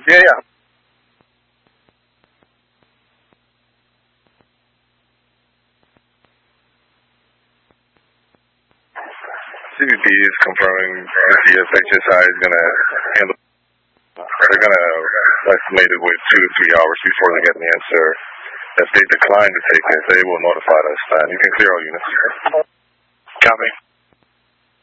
Yeah. CBP is confirming HSI is going to handle. They're going to estimate it with 2 to 3 hours before they get an answer. If they decline to take it, they will notify us. And you can clear all units. Copy.